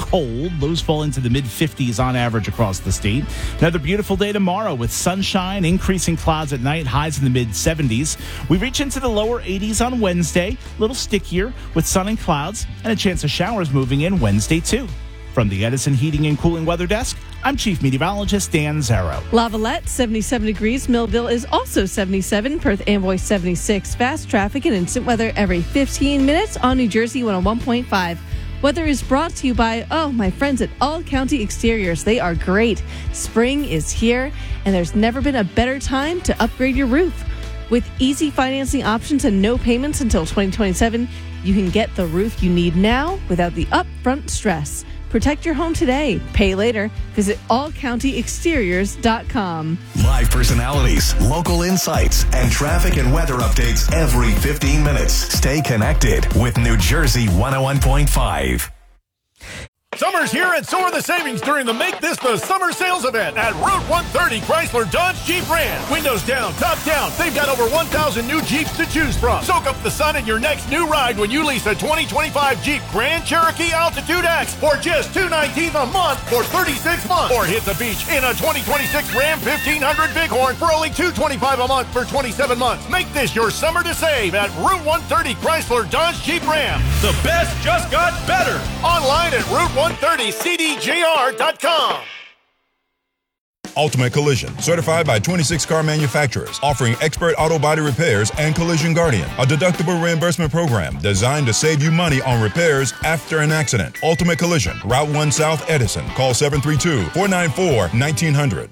cold. Lows fall into the mid-50s on average across the state. Another beautiful day tomorrow with sunshine, increasing clouds at night, highs in the mid-70s. We reach into the lower 80s on Wednesday, a little stickier with sun and clouds, and a chance of showers moving in Wednesday too. From the Edison Heating and Cooling Weather Desk, I'm Chief Meteorologist Dan Zarrow. Lavalette, 77 degrees. Millville is also 77. Perth Amboy, 76. Fast traffic and instant weather every 15 minutes on New Jersey 101.5. Weather is brought to you by, my friends at All County Exteriors. They are great. Spring is here, and there's never been a better time to upgrade your roof. With easy financing options and no payments until 2027, you can get the roof you need now without the upfront stress. Protect your home today. Pay later. Visit allcountyexteriors.com. Live personalities, local insights, and traffic and weather updates every 15 minutes. Stay connected with New Jersey 101.5. Summer's here, and so are the savings during the Make This the Summer Sales event at Route 130 Chrysler Dodge Jeep Ram. Windows down, top down. They've got over 1,000 new Jeeps to choose from. Soak up the sun in your next new ride when you lease a 2025 Jeep Grand Cherokee Altitude X for just $219 a month for 36 months. Or hit the beach in a 2026 Ram 1500 Bighorn for only $225 a month for 27 months. Make this your summer to save at Route 130 Chrysler Dodge Jeep Ram. The best just got better. Online at Route130CDJR.com. Ultimate Collision, certified by 26 car manufacturers, offering expert auto body repairs and Collision Guardian, a deductible reimbursement program designed to save you money on repairs after an accident. Ultimate Collision, Route 1 South Edison. Call 732-494-1900.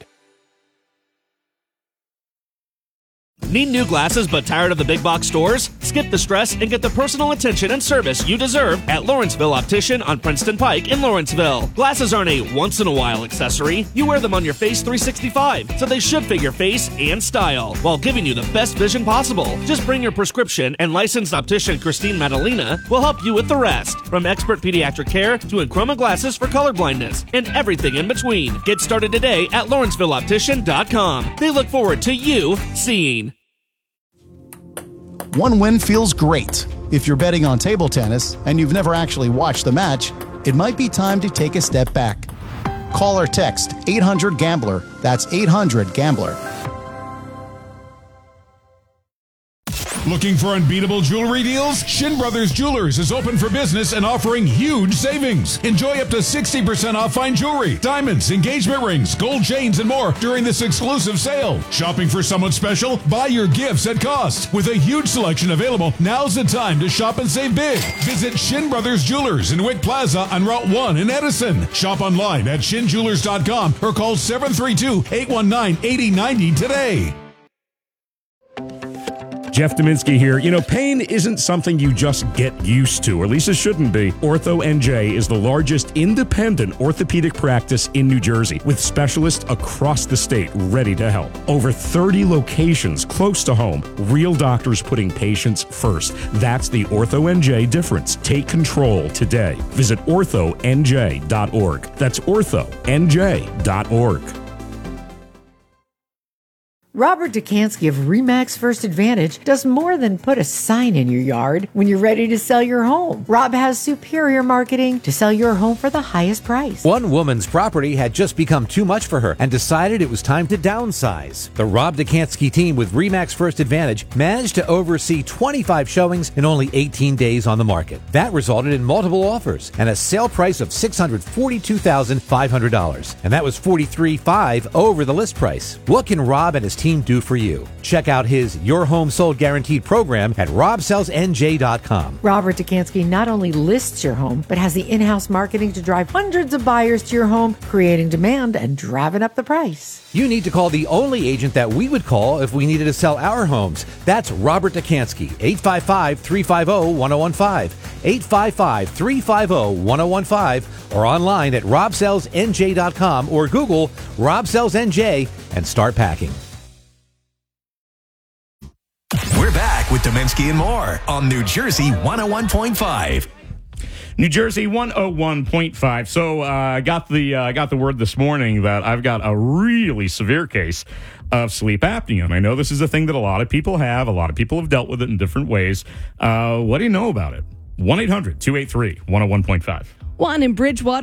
Need new glasses but tired of the big box stores? Skip the stress and get the personal attention and service you deserve at Lawrenceville Optician on Princeton Pike in Lawrenceville. Glasses aren't a once-in-a-while accessory. You wear them on your face 365, so they should fit your face and style while giving you the best vision possible. Just bring your prescription and licensed optician Christine Madalena will help you with the rest. From expert pediatric care to Enchroma glasses for colorblindness and everything in between. Get started today at LawrencevilleOptician.com. They look forward to you seeing. One win feels great. If you're betting on table tennis and you've never actually watched the match, it might be time to take a step back. Call or text 800-GAMBLER. That's 800-GAMBLER. Looking for unbeatable jewelry deals? Shin Brothers Jewelers is open for business and offering huge savings. Enjoy up to 60% off fine jewelry, diamonds, engagement rings, gold chains, and more during this exclusive sale. Shopping for someone special? Buy your gifts at cost. With a huge selection available, now's the time to shop and save big. Visit Shin Brothers Jewelers in Wick Plaza on Route 1 in Edison. Shop online at shinjewelers.com or call 732-819-8090 today. Jeff Dominski here. You know, pain isn't something you just get used to, or at least it shouldn't be. Ortho NJ is the largest independent orthopedic practice in New Jersey, with specialists across the state ready to help. Over 30 locations close to home, real doctors putting patients first. That's the Ortho NJ difference. Take control today. Visit orthonj.org. That's orthonj.org. Robert Dukansky of RE/MAX First Advantage does more than put a sign in your yard when you're ready to sell your home. Rob has superior marketing to sell your home for the highest price. One woman's property had just become too much for her and decided it was time to downsize. The Rob Dukansky team with RE/MAX First Advantage managed to oversee 25 showings in only 18 days on the market. That resulted in multiple offers and a sale price of $642,500. And that was $43,500 over the list price. What can Rob and his team do for you? Check out his Your Home Sold Guaranteed program at robsellsnj.com. Robert Dukansky not only lists your home, but has the in-house marketing to drive hundreds of buyers to your home, creating demand and driving up the price. You need to call the only agent that we would call if we needed to sell our homes. That's Robert Dukansky, 855-350-1015, 855-350-1015, or online at robsellsnj.com or Google Rob Sells NJ and start packing. We're back with Dominski and more on New Jersey 101.5. New Jersey 101.5. So I got the word this morning that I've got a really severe case of sleep apnea. And I know this is a thing that a lot of people have. A lot of people have dealt with it in different ways. What do you know about it? 1-800-283-101.5. One in Bridgewater.